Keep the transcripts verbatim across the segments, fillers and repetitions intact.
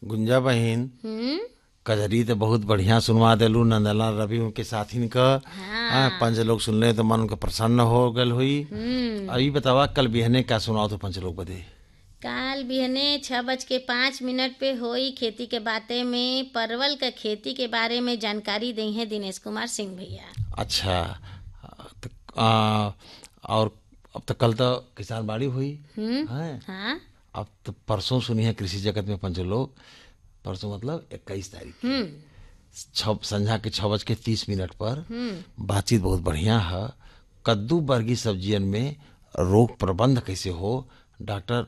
गुंजा बहिन हम्म कजरी तो बहुत बढ़िया सुनवा देलू। नंदलाल रवि उनके साथी का हाँ, पंच लोग सुनले तो मन उनका प्रसन्न हो गल हुई। हम्म अभी बतावा कल बिहने क्या सुनाओ तो पंच लोग बदे। काल बिहने छह बज के पाँच मिनट पे होई खेती के बाते में परवल का खेती के बारे में जानकारी दी है दिनेश कुमार सिंह भैया। अच्छा तो, आ, और अब तो कल तो किसान बाड़ी हुई हम्म है। हाँ अब तो परसों सुनी है कृषि जगत में पंच लोग। परसों मतलब इक्कीस तारीख हम्म छः संझा के छः बज के तीस मिनट पर हम्म बातचीत बहुत बढ़िया है। कद्दू वर्गीय सब्जियन में रोग प्रबंध कैसे हो, डॉक्टर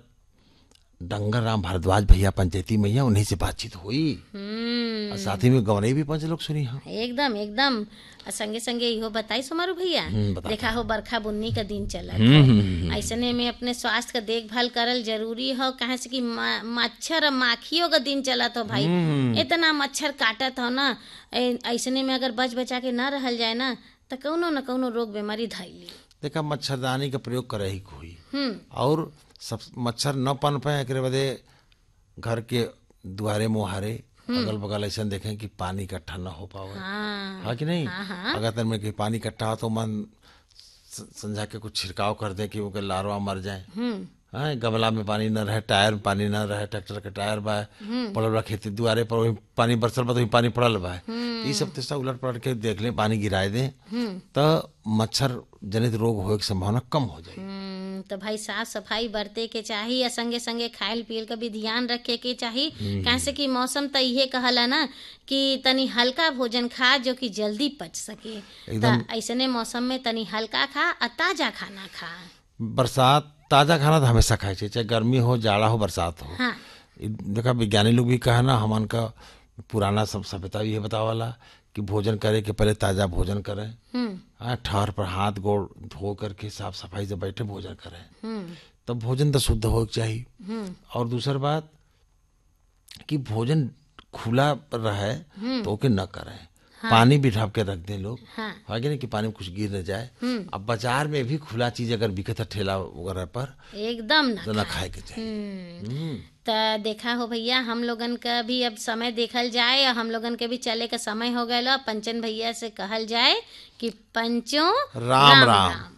डंगर राम भारद्वाज भैया पंचायती मैया उन्हीं से बातचीत हुई। हम्म और साथ ही में गवनई भी पंच लोग सुनी हाँ। एकदम एकदम आ संगे संगे इहो बताई सुमारू भैया। हम्म, बता। देखा हो बरखा बुन्नी का दिन चलत हम्म, हो, हम्म, हम्म। ऐसने में अपने स्वास्थ्य का देखभाल करल जरूरी हो। कहे से कि मा- मच्छर और माखियों का दिन चलत हो भाई। हम्म। इतना मच्छर काटत हो ना, ए- ऐसने में अगर बच बचा के ना रहल जाए ना तो कौनो न कौनो रोग बीमारी धैली। देखा मच्छरदानी का प्रयोग करे ही कोई हम्म और सब मच्छर न पन पाए एकरे बदे घर के दुआरे मुहारे अगल बगल ऐसा देखें कि पानी इकट्ठा न हो पावे। हाँ हाँ कि नहीं। हाँ हाँ अगर तन में कि पानी इकट्ठा हो तो मन स- समझा के कुछ छिड़काव कर दे कि वो लार्वा मर जाए। हम्म हाँ गमला में पानी न रहे, टायर में पानी न रहे, ट्रैक्टर के टायर बा पड़ल बा खेती दुआरे पर, वही पानी बरसल बा तो वही पानी पड़ल बा। ये सब तो सब उलट पलट के देख ले, पानी गिराए दे तो मच्छर जनित रोग होए की संभावना कम हो जाए। हम्म, तो भाई साफ सफाई बरते के चाही या संगे संगे खायल पियल का भी ध्यान रखे के चाही। कैसे कि मौसम तो इहे कहला ना कि तनी हल्का भोजन खा जो कि जल्दी पच सके। एकदम। तो ऐसने मौसम में तनी हल्का खा और ताजा खाना खा। बरसात ताजा खाना तो हमेशा खाए चाहिए, चाहे गर्मी हो जाड़ा हो बरसात हो। हाँ इ- देखा विज्ञानी लोग भी कहे ना, हमन का पुराना सब सभ्यता भी ये बतावाला कि भोजन करे के पहले ताजा भोजन करें। हम्म हाँ ठहर पर हाथ गोड़ धो करके साफ सफाई से बैठे भोजन करें, हम्म तब भोजन तो शुद्ध हो चाहिए। हम्म और दूसरी बात कि भोजन खुला रहे तो ओके न करें। पानी भी ढाप के रख दें लोग, हाँ है कि नहीं, कि पानी में कुछ गिर न जाए। अब बाजार में भी खुला चीज अगर बिकता ठेला वगैरह पर एकदम ना तो न खाए। खाए के चाहिए। हम्म हम्म। तो देखा हो भैया, हम लोगन का भी अब समय देखल जाए और हम लोगन के भी चले का समय हो गया। पंचन भैया से कहल जाए कि पंचों राम राम। राम।